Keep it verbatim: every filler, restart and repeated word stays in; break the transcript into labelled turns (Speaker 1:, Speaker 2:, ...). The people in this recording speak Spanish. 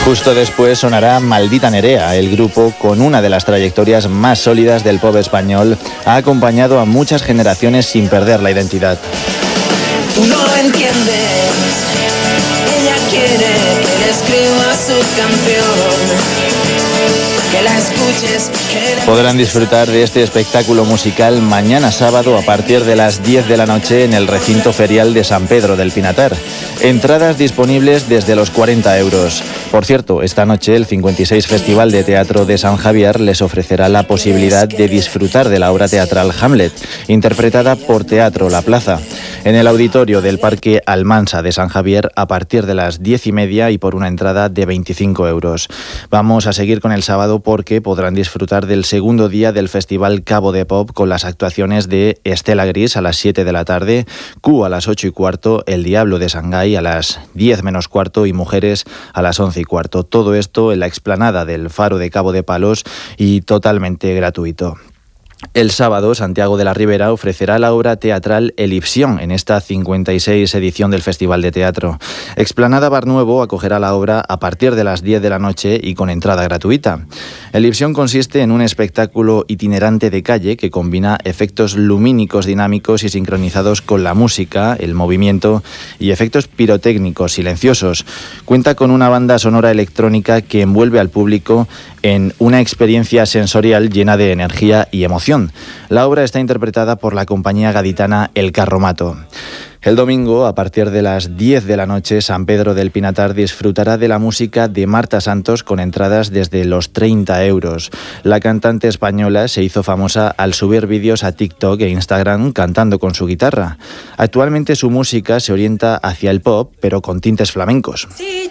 Speaker 1: Justo después sonará Maldita Nerea. El grupo, con una de las trayectorias más sólidas del pop español, ha acompañado a muchas generaciones sin perder la identidad.
Speaker 2: Tú no lo entiendes, ella quiere que le escriba su canción. Que la escuches, que la...
Speaker 1: Podrán disfrutar de este espectáculo musical mañana sábado a partir de las diez de la noche en el recinto ferial de San Pedro del Pinatar. Entradas disponibles desde los cuarenta euros. Por cierto, esta noche el cincuenta y seis Festival de Teatro de San Javier les ofrecerá la posibilidad de disfrutar de la obra teatral Hamlet, interpretada por Teatro La Plaza, en el auditorio del Parque Almansa de San Javier a partir de las diez y media y por una entrada de veinticinco euros. Vamos a seguir con el sábado porque podrán disfrutar del segundo día del Festival Cabo de Pop con las actuaciones de Estela Gris a las siete de la tarde, Q a las ocho y cuarto, El Diablo de Shanghái a las diez menos cuarto y Mujeres a las once y cuarto. Todo esto en la explanada del Faro de Cabo de Palos y totalmente gratuito. El sábado, Santiago de la Ribera ofrecerá la obra teatral Elipsión en esta cincuenta y seis edición del Festival de Teatro. Explanada Bar Nuevo acogerá la obra a partir de las diez de la noche y con entrada gratuita. Elipsión consiste en un espectáculo itinerante de calle que combina efectos lumínicos dinámicos y sincronizados con la música, el movimiento y efectos pirotécnicos silenciosos. Cuenta con una banda sonora electrónica que envuelve al público en una experiencia sensorial llena de energía y emoción. La obra está interpretada por la compañía gaditana El Carromato. El domingo, a partir de las diez de la noche, San Pedro del Pinatar disfrutará de la música de Marta Santos con entradas desde los treinta euros. La cantante española se hizo famosa al subir vídeos a TikTok e Instagram cantando con su guitarra. Actualmente su música se orienta hacia el pop, pero con tintes flamencos.
Speaker 2: Si